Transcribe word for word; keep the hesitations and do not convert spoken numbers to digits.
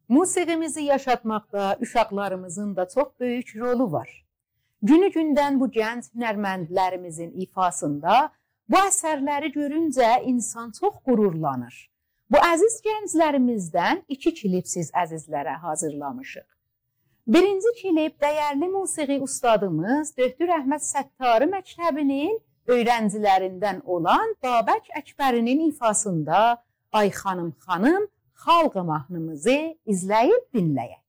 Musiqimizi yaşatmaqda uşaqlarımızın da çox böyük rolu var. Günü-gündən bu gənc hünərməndlərimizin ifasında bu əsərləri görüncə insan çox qürurlanır. Bu əziz gənclərimizdən iki klip siz əzizlərə hazırlamışıq. Birinci klip dəyərli musiqi ustadımız Döktür Əhməd Səttarı məktəbinin öyrəncilərindən olan Babək Əkbərinin ifasında Ay xanım xanım xalq mahnımızı izləyib dinləyək.